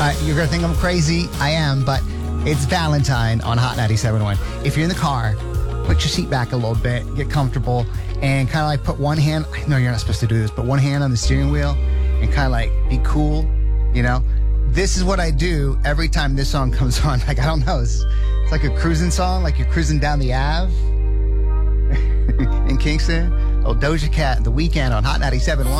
You're going to think I'm crazy. I am, but it's Valentine on Hot 97.1. If you're in the car, put your seat back a little bit, get comfortable, and kind of like put one hand, I know you're not supposed to do this, but one hand on the steering wheel and kind of like be cool, you know? This is what I do every time this song comes on. Like, I don't know, it's like a cruising song, like you're cruising down the Ave in Kingston. Oh, Doja Cat, The Weeknd on Hot 97.1.